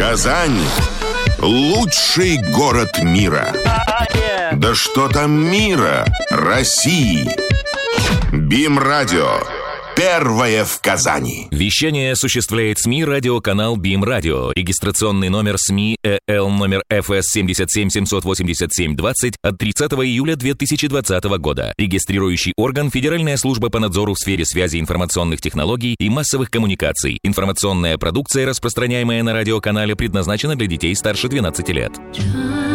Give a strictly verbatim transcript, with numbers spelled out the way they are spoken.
Казань – лучший город мира. Да что там мира, России. БИМ-радио. Первое в Казани. Вещание осуществляет СМИ радиоканал БИМ-радио. Регистрационный номер СМИ ЭЛ номер эф эс семь семь семь восемь семь двадцать от тридцатого июля две тысячи двадцатого года. Регистрирующий орган Федеральная служба по надзору в сфере связи информационных технологий и массовых коммуникаций. Информационная продукция, распространяемая на радиоканале, предназначена для детей старше двенадцати лет.